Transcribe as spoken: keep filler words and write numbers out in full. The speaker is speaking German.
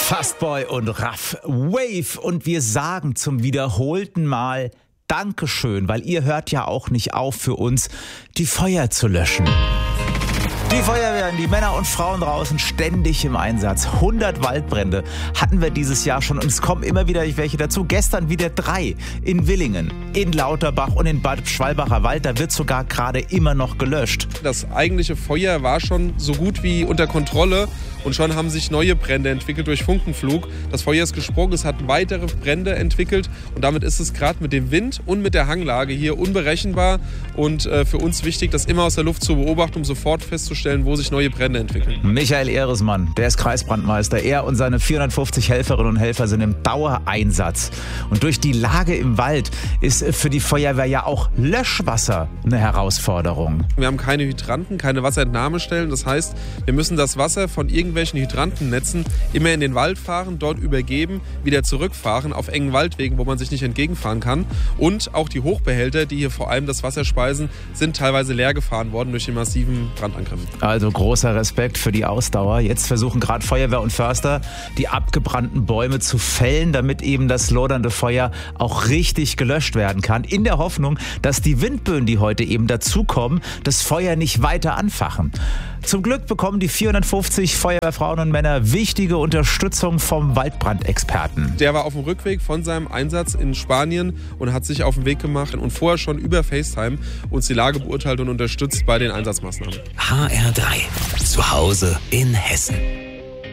Fastboy und Raff Wave und wir sagen zum wiederholten Mal Dankeschön, weil ihr hört ja auch nicht auf für uns, die Feuer zu löschen. Die Feuerwehren, die Männer und Frauen draußen ständig im Einsatz. hundert Waldbrände hatten wir dieses Jahr schon und es kommen immer wieder welche dazu. Gestern wieder drei in Willingen, in Lauterbach und in Bad Schwalbacher Wald. Da wird sogar gerade immer noch gelöscht. Das eigentliche Feuer war schon so gut wie unter Kontrolle und schon haben sich neue Brände entwickelt durch Funkenflug. Das Feuer ist gesprungen, es hat weitere Brände entwickelt und damit ist es gerade mit dem Wind und mit der Hanglage hier unberechenbar und äh, für uns wichtig, das immer aus der Luft zu beobachten, um sofort festzustellen, wo sich neue Brände entwickeln. Michael Ehresmann, der ist Kreisbrandmeister. Er und seine vierhundertfünfzig Helferinnen und Helfer sind im Dauereinsatz. Und durch die Lage im Wald ist für die Feuerwehr ja auch Löschwasser eine Herausforderung. Wir haben keine Hydranten, keine Wasserentnahmestellen. Das heißt, wir müssen das Wasser von irgendwelchen Hydrantennetzen immer in den Wald fahren, dort übergeben, wieder zurückfahren auf engen Waldwegen, wo man sich nicht entgegenfahren kann. Und auch die Hochbehälter, die hier vor allem das Wasser speisen, sind teilweise leer gefahren worden durch den massiven Brandangriff. Also großer Respekt für die Ausdauer. Jetzt versuchen gerade Feuerwehr und Förster, die abgebrannten Bäume zu fällen, damit eben das lodernde Feuer auch richtig gelöscht werden kann. In der Hoffnung, dass die Windböen, die heute eben dazukommen, das Feuer nicht weiter anfachen. Zum Glück bekommen die vierhundertfünfzig Feuerwehrfrauen und Männer wichtige Unterstützung vom Waldbrandexperten. Der war auf dem Rückweg von seinem Einsatz in Spanien und hat sich auf den Weg gemacht und vorher schon über FaceTime uns die Lage beurteilt und unterstützt bei den Einsatzmaßnahmen. H R drei. Zu Hause in Hessen.